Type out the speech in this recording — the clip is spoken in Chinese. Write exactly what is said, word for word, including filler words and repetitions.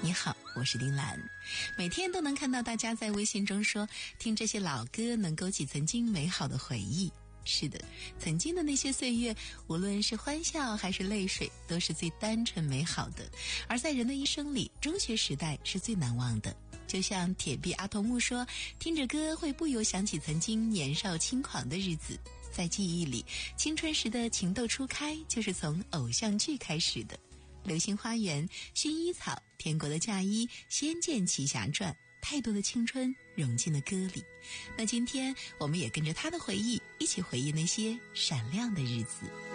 你好，我是丁兰。每天都能看到大家在微信中说，听这些老歌能勾起曾经美好的回忆。是的，曾经的那些岁月，无论是欢笑还是泪水，都是最单纯美好的。而在人的一生里，中学时代是最难忘的。就像铁臂阿童木说，听着歌会不由想起曾经年少轻狂的日子。在记忆里，青春时的情窦初开就是从偶像剧开始的。流星花园、薰衣草、天国的嫁衣、仙剑奇侠传，太多的青春融进了歌里。那今天我们也跟着他的回忆一起回忆那些闪亮的日子。